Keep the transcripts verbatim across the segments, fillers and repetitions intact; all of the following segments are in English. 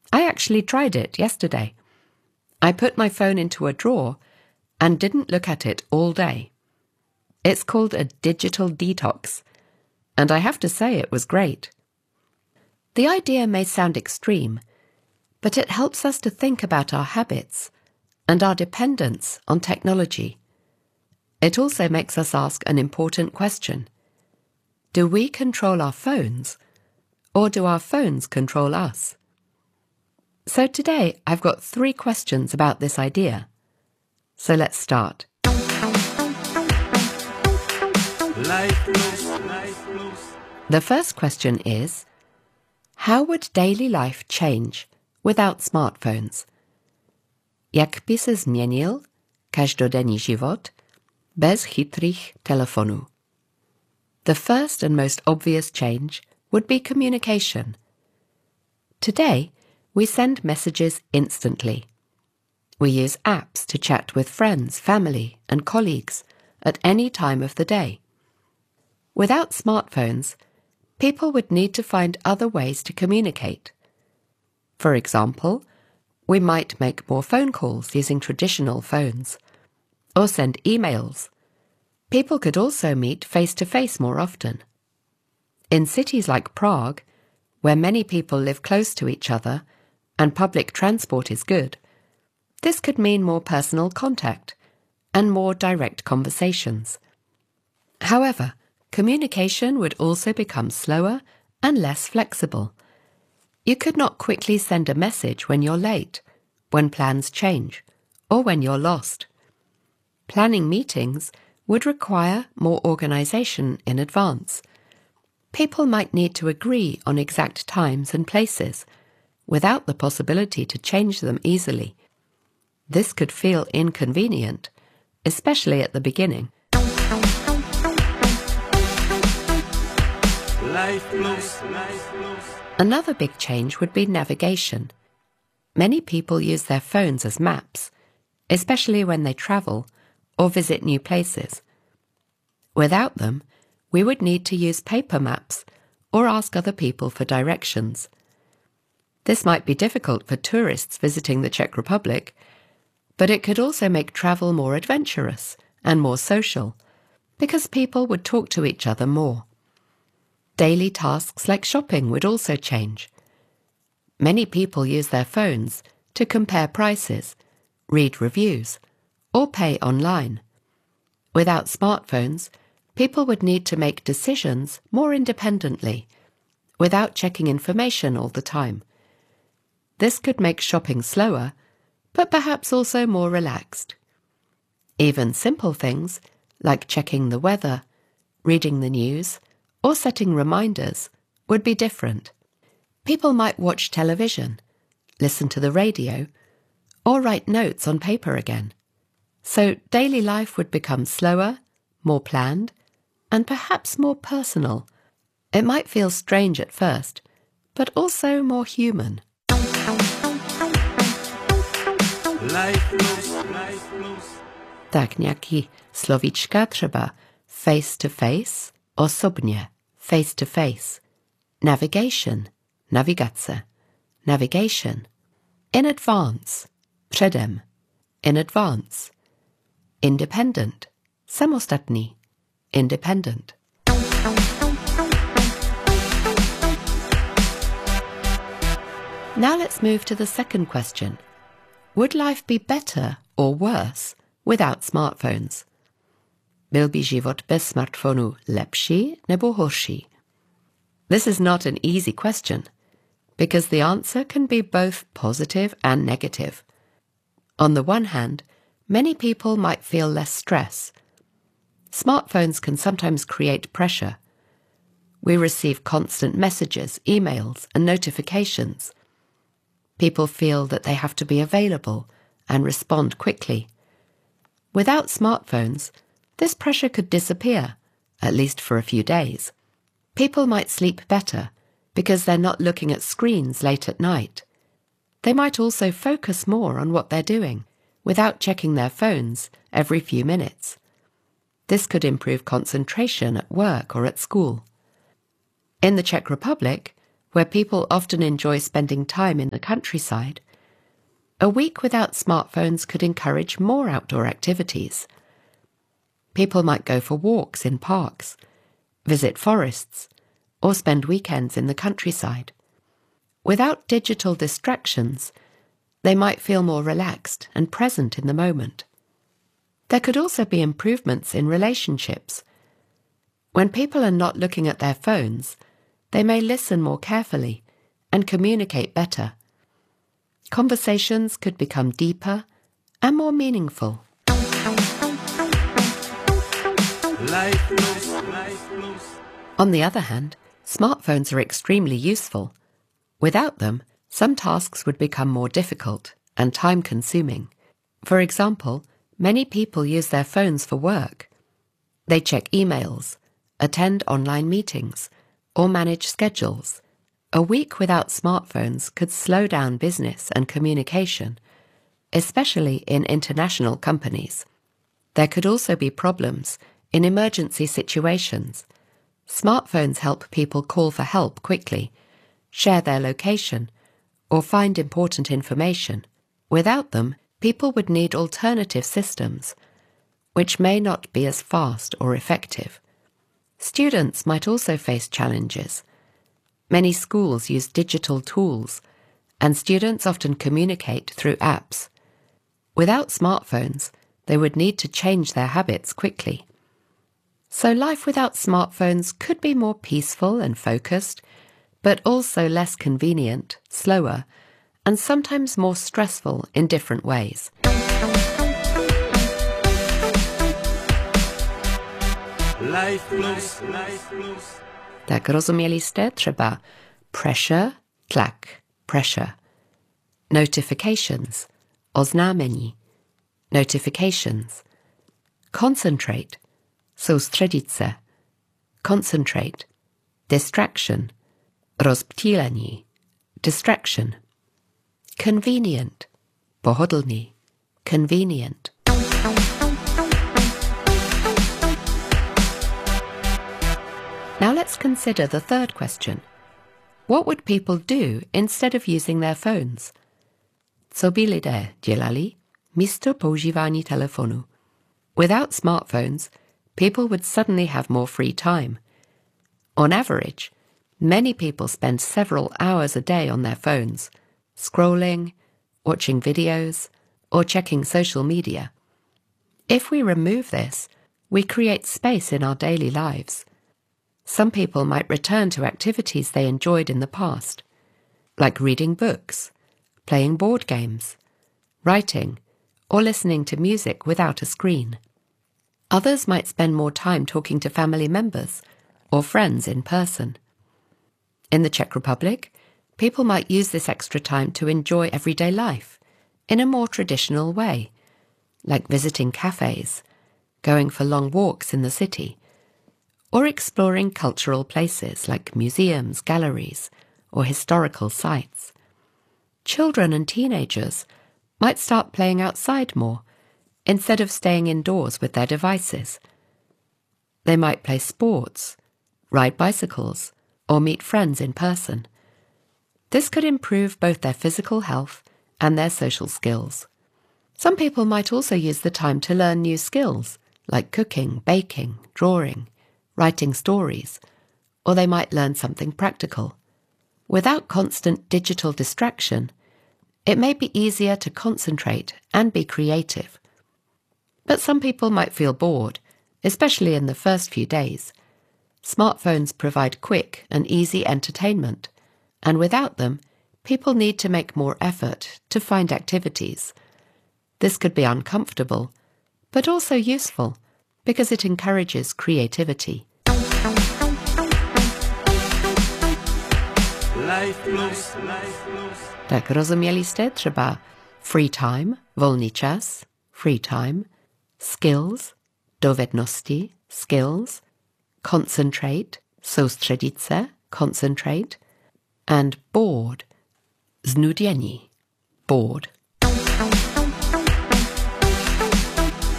I actually tried it yesterday. I put my phone into a drawer and didn't look at it all day. It's called a digital detox, and I have to say it was great. The idea may sound extreme, but it helps us to think about our habits and our dependence on technology. It also makes us ask an important question. Do we control our phones, or do our phones control us? So today I've got three questions about this idea. So let's start. Life Plus, Life Plus. The first question is, how would daily life change without smartphones? Jak by se změnil každodenní život bez chytrých telefonů? The first and most obvious change would be communication. Today, we send messages instantly. We use apps to chat with friends, family, and colleagues at any time of the day. Without smartphones, people would need to find other ways to communicate. For example, we might make more phone calls using traditional phones, or send emails. People could also meet face-to-face more often. In cities like Prague, where many people live close to each other and public transport is good, this could mean more personal contact and more direct conversations. However, communication would also become slower and less flexible. You could not quickly send a message when you're late, when plans change, or when you're lost. Planning meetings would require more organization in advance. People might need to agree on exact times and places, without the possibility to change them easily. This could feel inconvenient, especially at the beginning. Life Plus, Life Plus. Another big change would be navigation. Many people use their phones as maps, especially when they travel or visit new places. Without them, we would need to use paper maps or ask other people for directions. This might be difficult for tourists visiting the Czech Republic, but it could also make travel more adventurous and more social, because people would talk to each other more. Daily tasks like shopping would also change. Many people use their phones to compare prices, read reviews, or pay online. Without smartphones, people would need to make decisions more independently, without checking information all the time. This could make shopping slower, but perhaps also more relaxed. Even simple things, like checking the weather, reading the news, or setting reminders, would be different. People might watch television, listen to the radio, or write notes on paper again. So daily life would become slower, more planned, and perhaps more personal. It might feel strange at first, but also more human. Life Plus, Life Plus. Tak nějaký slovíčka třeba face to face, osobně, face to face. Navigation, navigace, navigation. In advance, předem, in advance. Independent, samostatný, independent. Now let's move to the second question. Would life be better or worse without smartphones? Byl by život bez smartphonu lepší nebo horší? This is not an easy question, because the answer can be both positive and negative. On the one hand, many people might feel less stress. Smartphones can sometimes create pressure. We receive constant messages, emails, and notifications. People feel that they have to be available and respond quickly. Without smartphones, this pressure could disappear, at least for a few days. People might sleep better because they're not looking at screens late at night. They might also focus more on what they're doing, without checking their phones every few minutes. This could improve concentration at work or at school. In the Czech Republic, where people often enjoy spending time in the countryside, a week without smartphones could encourage more outdoor activities. People might go for walks in parks, visit forests, or spend weekends in the countryside. Without digital distractions, they might feel more relaxed and present in the moment. There could also be improvements in relationships. When people are not looking at their phones, they may listen more carefully and communicate better. Conversations could become deeper and more meaningful. Life moves, life moves. On the other hand, smartphones are extremely useful. Without them, some tasks would become more difficult and time-consuming. For example, many people use their phones for work. They check emails, attend online meetings, or manage schedules. A week without smartphones could slow down business and communication, especially in international companies. There could also be problems in emergency situations. Smartphones help people call for help quickly, share their location, or find important information. Without them, people would need alternative systems, which may not be as fast or effective. Students might also face challenges. Many schools use digital tools, and students often communicate through apps. Without smartphones, they would need to change their habits quickly. So life without smartphones could be more peaceful and focused, but also less convenient, slower, and sometimes more stressful in different ways. Life plus, life plus. Tak rozumieliście? Trzeba pressure, tlak, pressure. Notifications, oznámení, notifications. Concentrate, soustředit se, concentrate. Distraction, rozptýlení, distraction. Convenient, pohodlný, convenient. Now let's consider the third question. What would people do instead of using their phones? Co by lidé dělali místo používání telefonu? Without smartphones, people would suddenly have more free time. On average, many people spend several hours a day on their phones, scrolling, watching videos, or checking social media. If we remove this, we create space in our daily lives. Some people might return to activities they enjoyed in the past, like reading books, playing board games, writing, or listening to music without a screen. Others might spend more time talking to family members or friends in person. In the Czech Republic, people might use this extra time to enjoy everyday life in a more traditional way, like visiting cafes, going for long walks in the city, or exploring cultural places like museums, galleries, or historical sites. Children and teenagers might start playing outside more instead of staying indoors with their devices. They might play sports, ride bicycles, or meet friends in person. This could improve both their physical health and their social skills. Some people might also use the time to learn new skills, like cooking, baking, drawing, writing stories, or they might learn something practical. Without constant digital distraction, it may be easier to concentrate and be creative. But some people might feel bored, especially in the first few days. Smartphones provide quick and easy entertainment, and without them, people need to make more effort to find activities. This could be uncomfortable, but also useful, because it encourages creativity. Life plus, life plus. Tak rozumieliście? Trzeba free time, volný čas, free time, skills, dovednosti, skills, concentrate, soustředit se, concentrate, and bored, znudění, bored.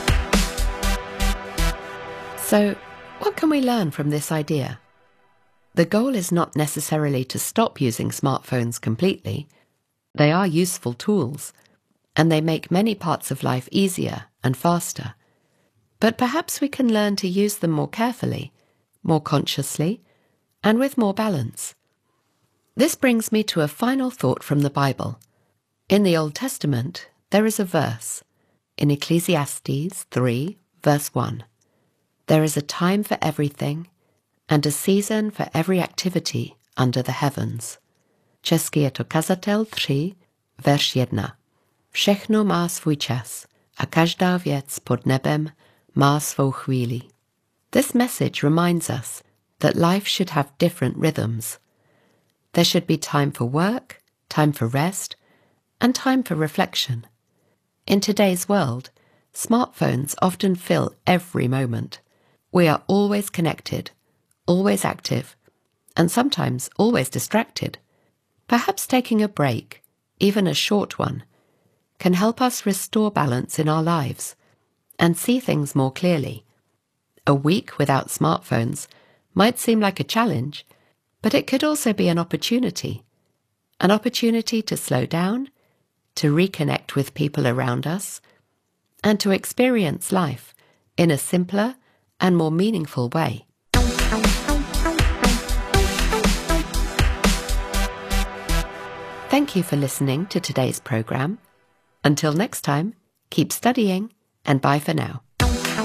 So, what can we learn from this idea? The goal is not necessarily to stop using smartphones completely. They are useful tools, and they make many parts of life easier and faster. But perhaps we can learn to use them more carefully, more consciously, and with more balance. This brings me to a final thought from the Bible. In the Old Testament, there is a verse, in Ecclesiastes three, verse one. There is a time for everything, and a season for every activity under the heavens. Český je to Kazatel tři, verš jedna. Všechno má svůj čas a každá věc pod nebem má svou chvíli. This message reminds us that life should have different rhythms. There should be time for work, time for rest, and time for reflection. In today's world, smartphones often fill every moment. We are always connected, always active, and sometimes always distracted. Perhaps taking a break, even a short one, can help us restore balance in our lives and see things more clearly. A week without smartphones might seem like a challenge, but it could also be an opportunity. An opportunity to slow down, to reconnect with people around us, and to experience life in a simpler and more meaningful way. Thank you for listening to today's program. Until next time, keep studying, and bye for now.